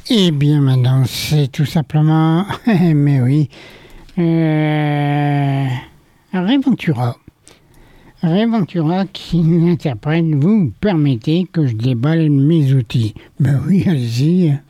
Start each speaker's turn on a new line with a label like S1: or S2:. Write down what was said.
S1: Eh bien maintenant, c'est tout simplement, mais oui, Reventura. Reventura qui interprète, vous permettez que je déballe mes outils. Ben oui, allez-y.